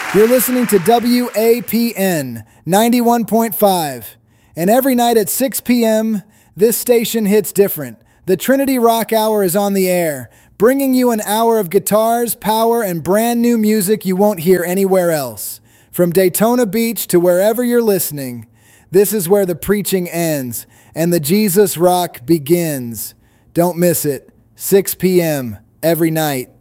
You're listening to WAPN 91.5. And every night at 6 p.m., this station hits different. The Trinity Rock Hour is on the air, bringing you an hour of guitars, power, and brand new music you won't hear anywhere else. From Daytona Beach to wherever you're listening, this is where the preaching ends and the Jesus Rock begins. Don't miss it. 6 p.m. every night.